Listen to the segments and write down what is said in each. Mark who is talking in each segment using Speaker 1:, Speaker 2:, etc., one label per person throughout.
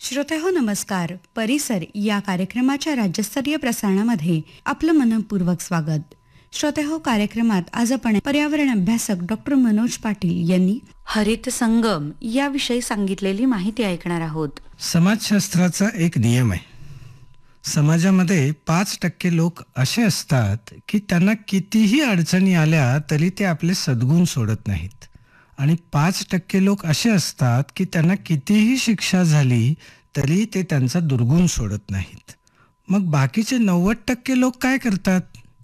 Speaker 1: श्रोतेहो नमस्कार. परिसर या कार्यक्रमाच्या राज्यस्तरीय प्रसारणामध्ये आपलं मनपूर्वक स्वागत. श्रोतेहो, कार्यक्रमात आज आपण पर्यावरण अभ्यासक डॉक्टर मनोज पाटील यांनी हरित संगम याविषयी सांगितलेली माहिती ऐकणार आहोत.
Speaker 2: समाजशास्त्राचा एक नियम आहे. समाजामध्ये 5% लोक असे असतात की त्यांना कितीही अडचणी आल्या तरी ते आपले सद्गुण सोडत नाहीत, आणि 5% लोक असे असतात की त्यांना कितीही शिक्षा झाली तरी ते त्यांचा दुर्गुण सोडत नाहीत. मग बाकीचे 90% लोक काय करतात?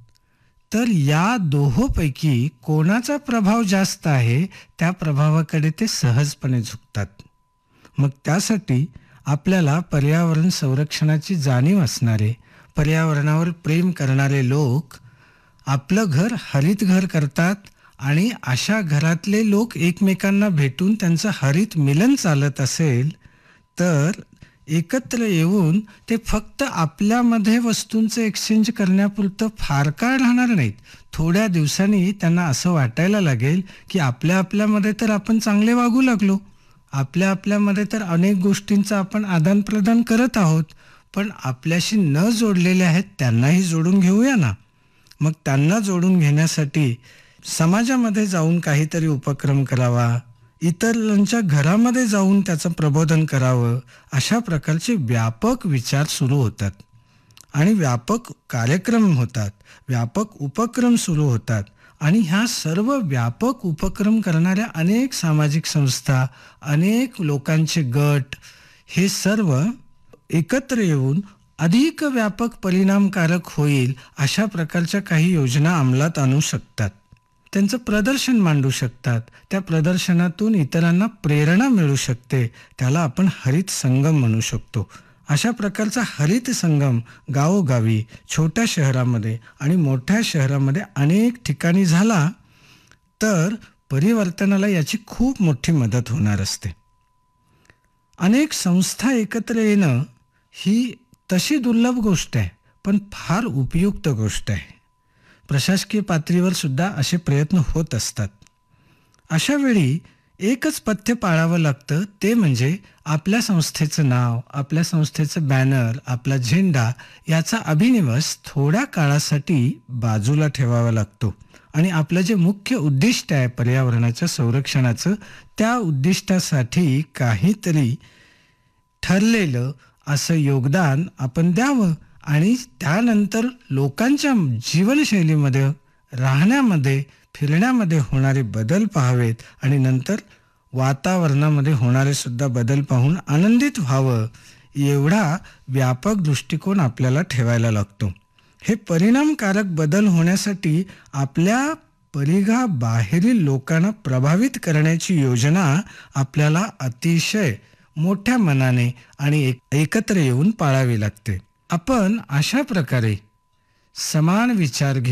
Speaker 2: तर या दोहोंपैकी कोणाचा प्रभाव जास्त आहे त्या प्रभावाकडे ते सहजपणे झुकतात. मग त्यासाठी आपल्याला पर्यावरण संरक्षणाची जाणीव असणारे, पर्यावरणावर प्रेम करणारे लोक आपलं घर हरित घर करतात, आणि अशा घरातले लोक एकमेकांना भेटून त्यांचं हरित मिलन चालत असेल तर एकत्र येऊन ते फक्त आपल्यामध्ये वस्तूंचं एक्सचेंज करण्यापुरतं फार काळ राहणार नाहीत. थोड्या दिवसांनी त्यांना असं वाटायला लागेल की आपल्यामध्ये तर आपण चांगले वागू लागलो, आपल्यामध्ये तर अनेक गोष्टींचं आपण आदान प्रदान करत आहोत, पण आपल्याशी न जोडलेले आहेत त्यांनाही जोडून घेऊया ना. मग त्यांना जोडून घेण्यासाठी समाजामध्ये जाऊन काहीतरी उपक्रम करावा, इतरांच्या घरामध्ये जाऊन त्याचं प्रबोधन करावं, अशा प्रकारचे व्यापक विचार सुरू होतात आणि व्यापक कार्यक्रम होतात, व्यापक उपक्रम सुरू होतात. आणि ह्या सर्व व्यापक उपक्रम करणाऱ्या अनेक सामाजिक संस्था, अनेक लोकांचे गट, हे सर्व एकत्र येऊन अधिक व्यापक परिणामकारक होईल अशा प्रकारच्या काही योजना अंमलात आणू शकतात. त्यांचं प्रदर्शन मांडू शकतात. त्या प्रदर्शनातून इतरांना प्रेरणा मिळू शकते. त्याला आपण हरित संगम म्हणू शकतो. अशा प्रकारचा हरित संगम गावोगावी, छोट्या शहरामध्ये आणि मोठ्या शहरामध्ये अनेक ठिकाणी झाला तर परिवर्तनाला याची खूप मोठी मदत होणार असते. अनेक संस्था एकत्र येणं ही तशी दुर्लभ गोष्ट आहे, पण फार उपयुक्त गोष्ट आहे. प्रशासकीय पातळीवर सुद्धा असे प्रयत्न होत असतात. अशा वेळी एकच पथ्य पाळावं लागतं, ते म्हणजे आपल्या संस्थेचं नाव, आपल्या संस्थेचं बॅनर, आपला झेंडा याचा अभिनिवेश थोड्या काळासाठी बाजूला ठेवावा लागतो, आणि आपलं जे मुख्य उद्दिष्ट आहे पर्यावरणाच्या संरक्षणाचं, त्या उद्दिष्टासाठी काहीतरी ठरलेलं असं योगदान आपण द्यावं, आणि त्यानंतर लोकांच्या जीवनशैलीमध्ये, राहण्यामध्ये, फिरण्यामध्ये होणारे बदल पाहावेत, आणि नंतर वातावरणामध्ये होणारे सुद्धा बदल पाहून आनंदित व्हावं. एवढा व्यापक दृष्टिकोन आपल्याला ठेवायला लागतो. हे परिणामकारक बदल होण्यासाठी आपल्या परिघाबाहेरील लोकांना प्रभावित करण्याची योजना आपल्याला अतिशय मोठ्या मनाने आणि एकत्र येऊन पाळावी लागते. आपण अशा प्रकारे समान विचार